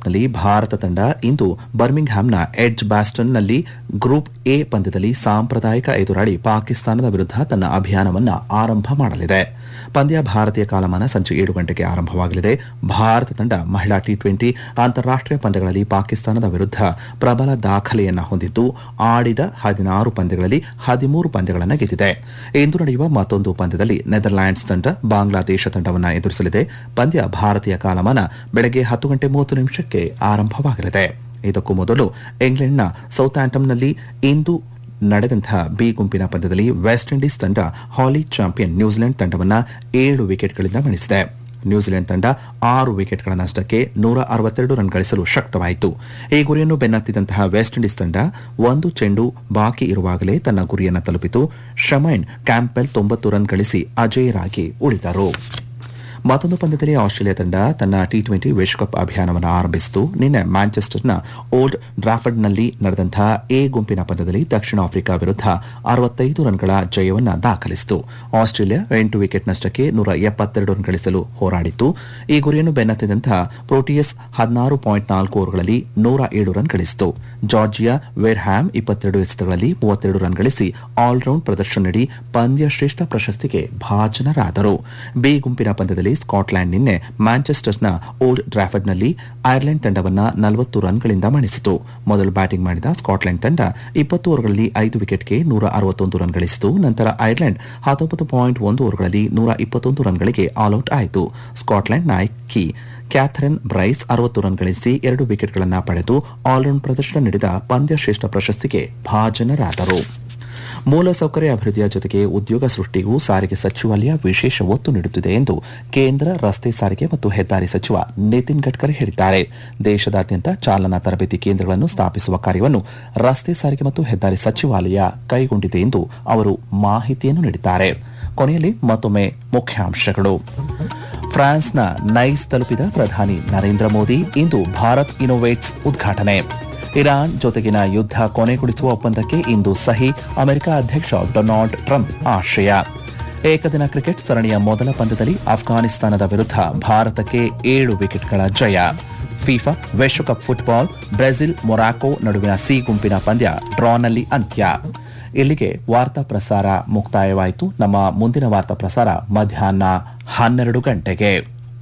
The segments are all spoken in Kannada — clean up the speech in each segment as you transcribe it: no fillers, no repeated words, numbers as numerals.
ಕ್ರಿಕೆಟ್ನಲ್ಲಿ ಭಾರತ ತಂಡ ಇಂದು ಬರ್ಮಿಂಗ್ಹ್ಯಾಮ್ನ ಎಡ್ಜ್ ಬ್ಯಾಸ್ಟನ್ನಲ್ಲಿ ಗ್ರೂಪ್ ಎ ಪಂದ್ಯದಲ್ಲಿ ಸಾಂಪ್ರದಾಯಿಕ ಎದುರಾಳಿ ಪಾಕಿಸ್ತಾನದ ವಿರುದ್ಧ ತನ್ನ ಅಭಿಯಾನವನ್ನು ಆರಂಭ ಮಾಡಲಿದೆ. ಪಂದ್ಯ ಭಾರತೀಯ ಕಾಲಮಾನ ಸಂಜೆ 7 ಗಂಟೆಗೆ ಆರಂಭವಾಗಲಿದೆ. ಭಾರತ ತಂಡ ಮಹಿಳಾ ಟಿ20 ಅಂತಾರಾಷ್ಟೀಯ ಪಂದ್ಯಗಳಲ್ಲಿ ಪಾಕಿಸ್ತಾನದ ವಿರುದ್ಧ ಪ್ರಬಲ ದಾಖಲೆಯನ್ನು ಹೊಂದಿದ್ದು ಆಡಿದ 16 ಪಂದ್ಯಗಳಲ್ಲಿ 13 ಪಂದ್ಯಗಳನ್ನು ಗೆದ್ದಿದೆ. ಇಂದು ನಡೆಯುವ ಮತ್ತೊಂದು ಪಂದ್ಯದಲ್ಲಿ ನೆದರ್ಲ್ಯಾಂಡ್ಸ್ ತಂಡ ಬಾಂಗ್ಲಾದೇಶ ತಂಡವನ್ನು ಎದುರಿಸಲಿದೆ. ಪಂದ್ಯ ಭಾರತೀಯ ಕಾಲಮಾನ ಬೆಳಗ್ಗೆ 10:30 ಆರಂಭವಾಗಲಿದೆ. ಇದಕ್ಕೂ ಮೊದಲು ಇಂಗ್ಲೆಂಡ್ನ ಸೌಥ್ಯಾಂಪ್ಟನ್ನಲ್ಲಿ ಇಂದು ನಡೆದಂತಹ ಬಿ ಗುಂಪಿನ ಪಂದ್ಯದಲ್ಲಿ ವೆಸ್ಟ್ ಇಂಡೀಸ್ ತಂಡ ಹಾಲಿ ಚಾಂಪಿಯನ್ ನ್ಯೂಜಿಲೆಂಡ್ ತಂಡವನ್ನು 7 ವಿಕೆಟ್ಗಳಿಂದ ಮಣಿಸಿದೆ. ನ್ಯೂಜಿಲೆಂಡ್ ತಂಡ 6 ವಿಕೆಟ್ಗಳ ನಷ್ಟಕ್ಕೆ 162 ರನ್ ಗಳಿಸಲು ಶಕ್ತವಾಯಿತು. ಈ ಗುರಿಯನ್ನು ಬೆನ್ನತ್ತಿದಂತಹ ವೆಸ್ಟ್ ಇಂಡೀಸ್ ತಂಡ 1 ಚೆಂಡು ಬಾಕಿ ಇರುವಾಗಲೇ ತನ್ನ ಗುರಿಯನ್ನು ತಲುಪಿತು. ಶಮೈನ್ ಕ್ಯಾಂಪೆಲ್ 90 ರನ್ ಗಳಿಸಿ ಅಜೇಯರಾಗಿ ಉಳಿದರು. ಮತ್ತೊಂದು ಪಂದ್ಯದಲ್ಲಿ ಆಸ್ಟ್ರೇಲಿಯಾ ತಂಡ ತನ್ನ ಟಿ20 ವಿಶ್ವಕಪ್ ಅಭಿಯಾನವನ್ನು ಆರಂಭಿಸಿತು. ನಿನ್ನೆ ಮ್ಯಾಂಚೆಸ್ಟರ್ನ ಓಲ್ಡ್ ಡ್ರಾಫರ್ಡ್ನಲ್ಲಿ ನಡೆದಂತಹ ಎ ಗುಂಪಿನ ಪಂದ್ಯದಲ್ಲಿ ದಕ್ಷಿಣ ಆಫ್ರಿಕಾ ವಿರುದ್ಧ 65 ರನ್ಗಳ ಜಯವನ್ನು ದಾಖಲಿಸಿತು. ಆಸ್ಟ್ರೇಲಿಯಾ 8 ವಿಕೆಟ್ ನಷ್ಟಕ್ಕೆ 172 ರನ್ ಗಳಿಸಲು ಹೋರಾಡಿತು. ಈ ಗುರಿಯನ್ನು ಬೆನ್ನತ್ತಿದಂತಹ ಪ್ರೋಟಿಯಸ್ 16.4 ಓವರ್ಗಳಲ್ಲಿ 107 ರನ್ ಗಳಿಸಿತು. ಜಾರ್ಜಿಯಾ ವೆರ್ಹ್ಯಾಮ್ 22 ಎಸೆತಗಳಲ್ಲಿ 32 ರನ್ ಗಳಿಸಿ ಆಲ್ರೌಂಡ್ ಪ್ರದರ್ಶನ ನೀಡಿ ಪಂದ್ಯ ಶ್ರೇಷ್ಠ ಪ್ರಶಸ್ತಿಗೆ ಭಾಜನರಾದರು. ಬಿ ಗುಂಪಿನ ಪಂದ್ಯದಲ್ಲಿ ಸ್ಕಾಟ್ಲೆಂಡ್ ನಿನ್ನೆ ಮ್ಯಾಂಚೆಸ್ಟರ್ನ ಓಲ್ಡ್ ಡ್ರಾಫರ್ಡ್ನಲ್ಲಿ ಐರ್ಲೆಂಡ್ ತಂಡವನ್ನು 40 ರನ್ಗಳಿಂದ ಮಣಿಸಿತು. ಮೊದಲು ಬ್ಯಾಟಿಂಗ್ ಮಾಡಿದ ಸ್ಕಾಟ್ಲೆಂಡ್ ತಂಡ 20 ಓವರ್ಗಳಲ್ಲಿ 5 ವಿಕೆಟ್ಗೆ 161 ರನ್ ಗಳಿಸಿತು. ನಂತರ ಐರ್ಲೆಂಡ್ 19.1 ಓವರ್ಗಳಲ್ಲಿ 121 ರನ್ಗಳಿಗೆ ಆಲ್ಔಟ್ ಆಯಿತು. ಸ್ಕಾಟ್ಲೆಂಡ್ ನಾಯಕಿ ಕ್ಯಾಥರಿನ್ ಬ್ರೈಸ್ 60 ರನ್ ಗಳಿಸಿ 2 ವಿಕೆಟ್ಗಳನ್ನು ಪಡೆದು ಆಲ್ರೌಂಡ್ ಪ್ರದರ್ಶನ ನೀಡಿದ ಪಂದ್ಯ ಶ್ರೇಷ್ಠ ಪ್ರಶಸ್ತಿಗೆ ಭಾಜನರಾದರು. ಮೂಲಸೌಕರ್ಯ ಅಭಿವೃದ್ಧಿಯ ಜೊತೆಗೆ ಉದ್ಯೋಗ ಸೃಷ್ಟಿಗೂ ಸಾರಿಗೆ ಸಚಿವಾಲಯ ವಿಶೇಷ ಒತ್ತು ನೀಡುತ್ತಿದೆ ಎಂದು ಕೇಂದ್ರ ರಸ್ತೆ ಸಾರಿಗೆ ಮತ್ತು ಹೆದ್ದಾರಿ ಸಚಿವ ನಿತಿನ್ ಗಡ್ಕರಿ ಹೇಳಿದ್ದಾರೆ. ದೇಶದಾದ್ಯಂತ ಚಾಲನಾ ತರಬೇತಿ ಕೇಂದ್ರಗಳನ್ನು ಸ್ಥಾಪಿಸುವ ಕಾರ್ಯವನ್ನು ರಸ್ತೆ ಸಾರಿಗೆ ಮತ್ತು ಹೆದ್ದಾರಿ ಸಚಿವಾಲಯ ಕೈಗೊಂಡಿದೆ ಎಂದು ಅವರು ಮಾಹಿತಿಯನ್ನು ನೀಡಿದ್ದಾರೆ. ಕೊನೆಯಲ್ಲಿ ಮತ್ತೊಮ್ಮೆ ಮುಖ್ಯಾಂಶಗಳು. ಫ್ರಾನ್ಸ್ನ ನೈಸ್ ತಲುಪಿದ ಪ್ರಧಾನಿ ನರೇಂದ್ರ ಮೋದಿ ಇಂದು ಭಾರತ್ ಇನ್ನೋವೇಟ್ಸ್ ಉದ್ಘಾಟನೆ. ಇರಾನ್ ಜೊತೆಗಿನ ಯುದ್ಧ ಕೊನೆಗೊಳಿಸುವ ಒಪ್ಪಂದಕ್ಕೆ ಇಂದು ಸಹಿ. ಅಮೆರಿಕ ಅಧ್ಯಕ್ಷ ಡೊನಾಲ್ಡ್ ಟ್ರಂಪ್ ಆಶಯ. ಏಕದಿನ ಕ್ರಿಕೆಟ್ ಸರಣಿಯ ಮೊದಲ ಪಂದ್ಯದಲ್ಲಿ ಅಫ್ಘಾನಿಸ್ತಾನದ ವಿರುದ್ಧ ಭಾರತಕ್ಕೆ 7 ವಿಕೆಟ್ಗಳ ಜಯ. ಫಿಫಾ ವಿಶ್ವಕಪ್ ಫುಟ್ಬಾಲ್ ಬ್ರೆಜಿಲ್ ಮೊರಾಕೊ ನಡುವಿನ ಸಿ ಗುಂಪಿನ ಪಂದ್ಯ ಡ್ರಾನಲ್ಲಿ ಅಂತ್ಯ. ಇಲ್ಲಿಗೆ ವಾರ್ತಾ ಪ್ರಸಾರ ಮುಕ್ತಾಯವಾಯಿತು. ನಮ್ಮ ಮುಂದಿನ ವಾರ್ತಾ ಪ್ರಸಾರ ಮಧ್ಯಾಹ್ನ 12 ಗಂಟೆಗೆ.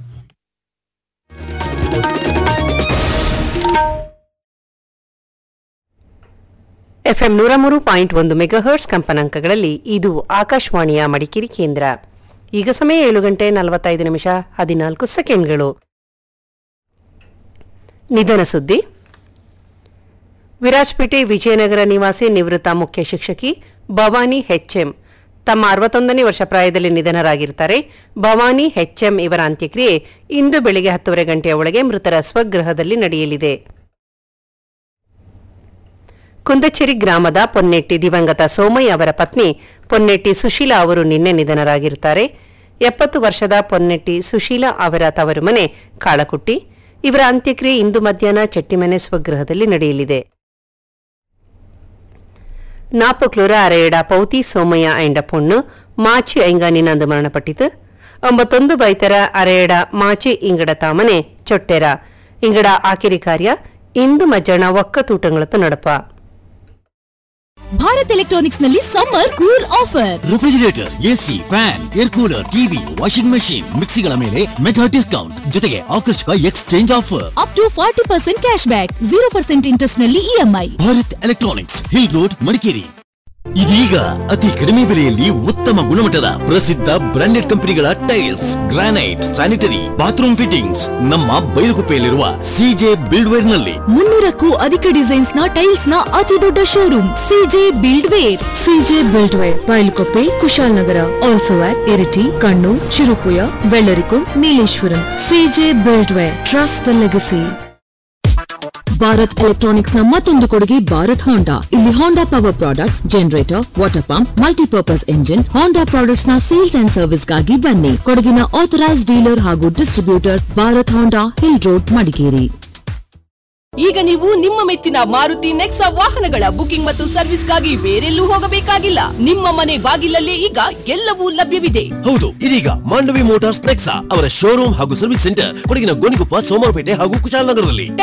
ಎಫ್ಎಂ 103.1 ಮೆಗಾಹರ್ಟ್ಸ್ ಕಂಪನಾಂಕಗಳಲ್ಲಿ ಇದು ಆಕಾಶವಾಣಿಯ ಮಡಿಕೇರಿ ಕೇಂದ್ರ. ಈಗ ಸಮಯ 7:45 ನಿಧನ ಸುದ್ದಿ. ವಿರಾಜಪೇಟೆ ವಿಜಯನಗರ ನಿವಾಸಿ ನಿವೃತ್ತ ಮುಖ್ಯ ಶಿಕ್ಷಕಿ ಭವಾನಿ ಎಚ್ಎಂ ತಮ್ಮ 61ನೇ ವರ್ಷ ಪ್ರಾಯದಲ್ಲಿ ನಿಧನರಾಗಿರುತ್ತಾರೆ. ಭವಾನಿ ಎಚ್ಎಂ ಇವರ ಅಂತ್ಯಕ್ರಿಯೆ ಇಂದು ಬೆಳಗ್ಗೆ 10:30 ಗಂಟೆಯ ಒಳಗೆ ಮೃತರ ಸ್ವಗೃಹದಲ್ಲಿ ನಡೆಯಲಿದೆ. ಕುಂದಚೇರಿ ಗ್ರಾಮದ ಪೊನ್ನೆಟ್ಟಿ ದಿವಂಗತ ಸೋಮಯ್ಯ ಅವರ ಪತ್ನಿ ಪೊನ್ನೆಟ್ಟಿ ಸುಶೀಲಾ ಅವರು ನಿನ್ನೆ ನಿಧನರಾಗಿರುತ್ತಾರೆ. 70 ವರ್ಷದ ಪೊನ್ನೆಟ್ಟಿ ಸುಶೀಲಾ ಅವರ ತವರು ಮನೆ ಕಾಳಕುಟ್ಟಿ. ಇವರ ಅಂತ್ಯಕ್ರಿಯೆ ಇಂದು ಮಧ್ಯಾಹ್ನ ಚೆಟ್ಟಿಮನೆ ಸ್ವಗೃಹದಲ್ಲಿ ನಡೆಯಲಿದೆ. ನಾಪಕ್ಲೂರ ಅರೆಯಡ ಪೌತಿ ಸೋಮಯ್ಯ ಐಂಡ ಪೊಣ್ಣು ಮಾಚಿ ಐಂಗಾನಿನಂದು ಮರಣಪಟ್ಟಿತು. 91 ಬೈತರ ಅರೆಯಡ ಮಾಚಿ ಇಂಗಡ ತಾಮನೆ ಚೊಟ್ಟೆರ ಇಂಗಡ ಆಕಿರಿ ಕಾರ್ಯ ಇಂದು ಮಧ್ಯಾಹ್ನ ಒಕ್ಕತೂಟಂಗಳತ್ತು ನಡಪ. ಭಾರತ್ ಎಲೆಕ್ಟ್ರಾನಿಕ್ಸ್ ನಲ್ಲಿ summer cool offer. Refrigerator, AC, fan, air cooler, TV, washing machine, ಮಿಕ್ಸಿಗಳ ಮೇಲೆ ಮೆಗಾ ಡಿಸ್ಕೌಂಟ್ ಜೊತೆಗೆ ಆಕರ್ಷಕ exchange offer. Up to 40% cash back, 0% interest ನಲ್ಲಿ EMI. Bharat electronics, hill road, Madikeri. ಇದೀಗ ಅತಿ ಕಡಿಮೆ ಬೆಲೆಯಲ್ಲಿ ಉತ್ತಮ ಗುಣಮಟ್ಟದ ಪ್ರಸಿದ್ಧ ಬ್ರಾಂಡೆಡ್ ಕಂಪನಿಗಳ tiles, granite, sanitary, bathroom fittings ನಮ್ಮ ಬೈಲುಗುಪ್ಪೆಯಲ್ಲಿರುವ ಸಿಜೆ ಬಿಲ್ಡ್ವೇರ್ ನಲ್ಲಿ 300ಕ್ಕೂ ಅಧಿಕ ಡಿಸೈನ್ಸ್ ನ ಟೈಲ್ಸ್ ನ ಅತಿ ದೊಡ್ಡ showroom CJ ಬಿಲ್ಡ್ವೇರ್. CJ ಬಿಲ್ಡ್ವೇರ್ ಬೈಲುಗುಪ್ಪೆ, Kushalnagar, also at Iritty, Kannur, Cherupuzha, Vellarikundu, Nileshwaram. CJ ಬಿಲ್ಡ್ವೇರ್, trust the legacy. Bharat electronics ನ ಮತ್ತೊಂದು ಕೊಡುಗೆ ಭಾರತ್ ಹೋಂಡಾ. ಇಲ್ಲಿ ಹೋಂಡಾ power product, generator, water pump, multipurpose engine, ಹೋಂಡಾ ಪ್ರಾಡಕ್ಟ್ಸ್ ನ ಸೇಲ್ಸ್ ಅಂಡ್ ಸರ್ವಿಸ್ಗಾಗಿ ಬನ್ನಿ. ಕೊಡಗಿನ ಆಥರೈಸ್ ಡೀಲರ್ ಹಾಗೂ ಡಿಸ್ಟ್ರಿಬ್ಯೂಟರ್ ಭಾರತ್ ಹೋಂಡಾ, ಹಿಲ್ ರೋಡ್, ಮಡಿಕೇರಿ. ಈಗ ನೀವು ನಿಮ್ಮ ಮೆಚ್ಚಿನ ಮಾರುತಿ ನೆಕ್ಸಾ ವಾಹನಗಳ ಬುಕಿಂಗ್ ಮತ್ತು ಸರ್ವಿಸ್ಗಾಗಿ ಬೇರೆಲ್ಲೂ ಹೋಗಬೇಕಾಗಿಲ್ಲ. ನಿಮ್ಮ ಮನೆ ಬಾಗಿಲಲ್ಲೇ ಈಗ ಎಲ್ಲವೂ ಲಭ್ಯವಿದೆ. ಹೌದು, ಇದೀಗ ಮಾಂಡವಿ ಮೋಟಾರ್ಸ್ ನೆಕ್ಸಾ ಅವರ ಶೋರೂಮ್ ಹಾಗೂ ಸರ್ವಿಸ್ ಸೆಂಟರ್ ಕೊಡಗಿನ ಗೋಣಿಕೊಪ್ಪ, ಸೋಮವಾರಪೇಟೆ ಹಾಗೂ ಕುಶಾಲನಗರದಲ್ಲಿ.